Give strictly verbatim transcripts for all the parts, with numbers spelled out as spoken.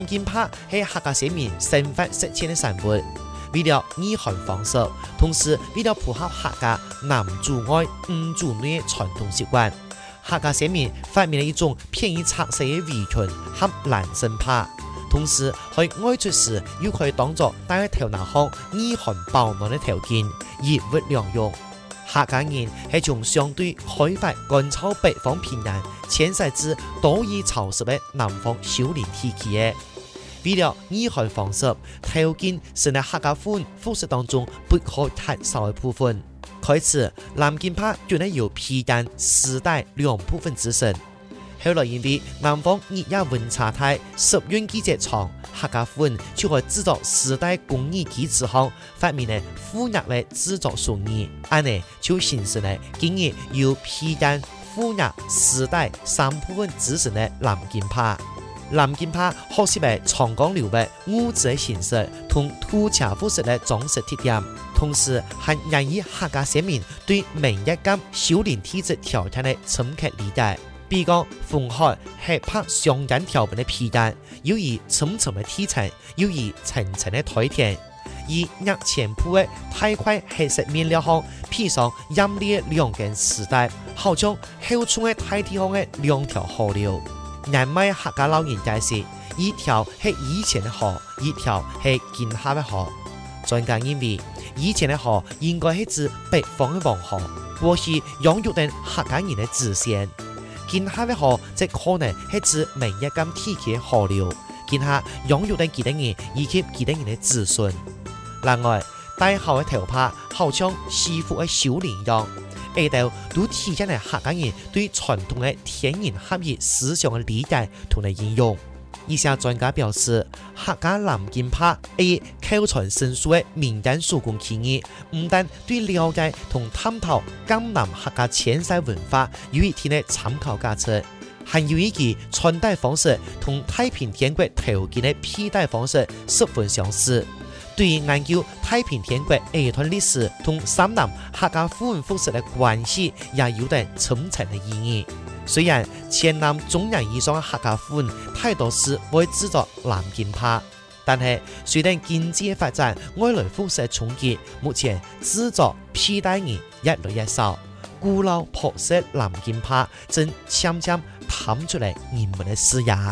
金帕是客家先民生活实践的产物。为了意涵方式，同时为了符合客家男主外女主内的传统习惯，客家先民发明了一种便于拆卸的围裙和男生帕，同时在外出时又可以当作戴在头脑上意涵保暖的头巾，以物两用。客家人是从相对开发干燥北方平原迁徙至多雨潮湿的南方丘陵地区的。为了意涵方式，头巾是在客家风服饰当中不可缺少的部分。开始，南巾帕原来由皮带、丝带两部分组成。后来因为南方日夜温差大，湿润季节长，客家风就在制作丝带工艺基础上，发明了复杂的制作手艺，安尼就形成了今日由皮带、复杂、丝带三部分组成的南巾帕。南巾帕学习为长江流域物质的形式同土墙复式的装饰特点，同时还源于客家先民对明日感修炼体质条件的深刻理解。比如讲，风海是拍相间条纹的皮带，有以层层的体层，有以层层的胎田。以日前铺的太块黑色面料上披上染裂两根丝带，好像后冲的太地上的两条河流。南麦客家老人解释，一条是以前的河，一条是今下的河。专家认为，以前的河应该是指北方的黄河，或是养育等客家人的祖先。今下的河则可能是指明日感地区的河流，今下养育等其他人以及其他人的子孙。另外，戴好的头帕好像西服的修炼一样，下头都体现了客家人对传统的天然合一思想的理解同埋应用。以下专家表示，客家南巾帕是口传神速的民间手工技艺，不但对了解同探讨江南客家迁徙文化有一定的参考价值，还有一其穿戴方式同太平天国头巾的佩戴方式十分相似。对于研究太平天国儿童历史同三南客家妇人服饰的关系，也有着深层的意义。虽然前南中人以上的客家妇人太多是会制作南巾帕，但是随着经济的发展，外来服饰的冲击，目前制作佩戴人越来越少，古老朴实南巾帕正渐渐探出来人们的视野。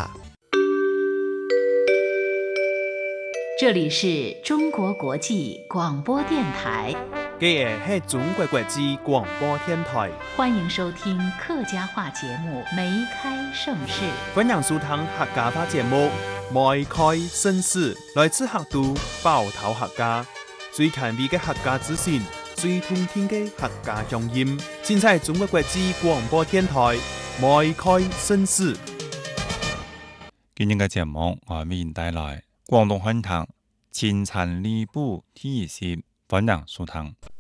这里是中国国际广播电台。 这个是中国国际广播电台， 欢迎收听客家话节目《梅开盛世》。 欢迎收听客家话节目《梅开盛世》，来自客都包头客家，最权威的客家资讯，最通听的客家乡音，尽在中国国际广播电台《梅开盛世》。 今日嘅節目我為您帶來廣東話堂《前塵禮部》第二十，歡迎收聽。